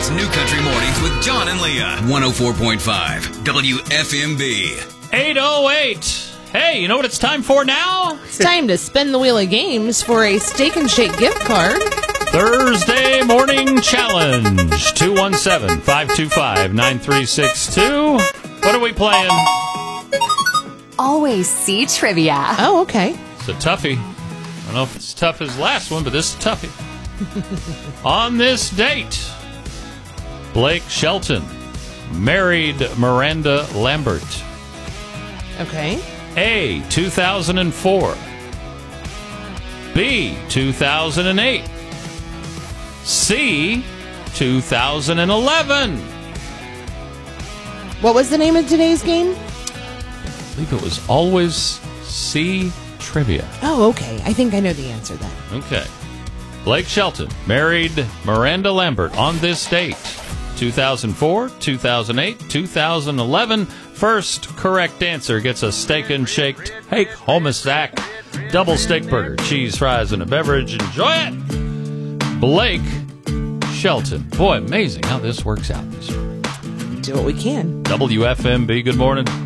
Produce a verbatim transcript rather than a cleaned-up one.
It's New Country Mornings with John and Leah. one oh four point five W F M B. eight oh eight. Hey, you know what it's time for now? It's time to spin the wheel of games for a Steak and Shake gift card. Thursday Morning Challenge. two one seven, five two five, nine three six two. What are we playing? Always see trivia. Oh, okay. It's a toughie. I don't know if it's tough as the last one, but this is a toughie. On this date, Blake Shelton married Miranda Lambert. Okay. A, two thousand four. B, two thousand eight. C, two thousand eleven. What was the name of today's game? I believe it was Always C Trivia. Oh, okay. I think I know the answer then. Okay. Blake Shelton married Miranda Lambert on this date. two thousand four, two thousand eight, two thousand eleven. First correct answer gets a Steak and Shake Take Home a Sack. Double steak burger, cheese, fries, and a beverage. Enjoy it! Blake Shelton. Boy, amazing how this works out this year. Do what we can. W F M B, good morning.